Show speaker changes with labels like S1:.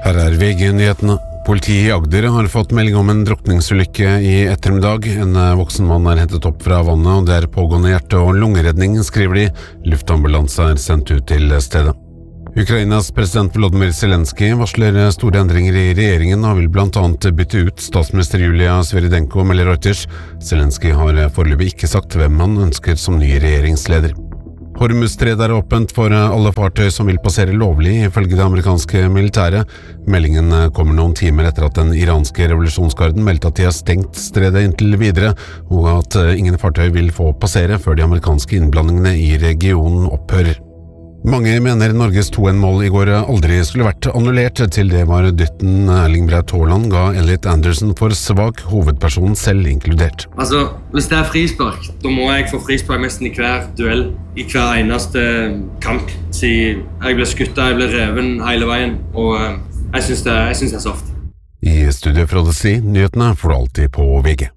S1: Her VG-nyhetene. Politiet i Agder har fått melding om en drukningsulykke i ettermiddag. En voksen mann hentet opp fra vannet, og det pågående hjerte- og lungeredning, skriver de. Luftambulanse sendt ut til stedet. Ukrainas president Volodymyr Zelensky varsler store endringer i regjeringen og vil blant annet bytte ut statsminister Julia Sviridenko, melder Reuters. Zelensky har foreløpig ikke sagt hvem han ønsker som ny regjeringsleder. Hormuzstredet åpent for alle fartøy som vil passere lovlig, ifølge det amerikanske militæret. Meldingen kommer noen timer etter at den iranske revolusjonsgarden meldte at de har stengt stredet inntil videre, og at ingen fartøy vil få passere før de amerikanske innblandingene i regionen opphører. Mange mener Norges 2-1-mål i går aldri skulle vært annullert. Til det var dytten Erling Braut Haaland ga Elliot Anderson for svak, hovedpersonen selv inkludert.
S2: Altså, hvis det frispark, da må jeg få frispark nesten i hver duell, i hver eneste kamp. Siden jeg ble skuttet, jeg ble reven hele veien, og jeg synes det er soft.
S1: I studio fra Odyssey, nyhetene får du alltid på VG.